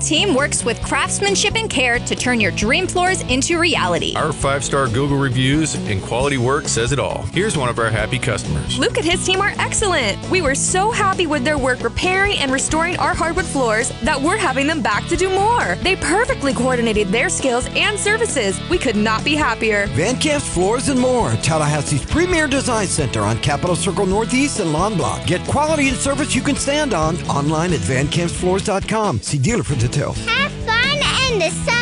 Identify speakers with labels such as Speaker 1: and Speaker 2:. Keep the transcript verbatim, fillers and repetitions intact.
Speaker 1: team works with craftsmanship and care to turn your dream floors into reality.
Speaker 2: Our five-star Google reviews and quality work says it all. Here's one of our happy customers.
Speaker 3: Luke and his team are excellent. We were so happy with their work repairing and restoring our hardwood floors that we're having them back to do more. They perfectly coordinated their skills and services. We could not be happier.
Speaker 4: Van Camp's Floors and More, Tallahassee's premier design center on Capitol Circle Northeast and Lawn Block. Get quality and service you can stand on online at van camps floors dot com. See dealer for details.
Speaker 5: Have fun in the sun.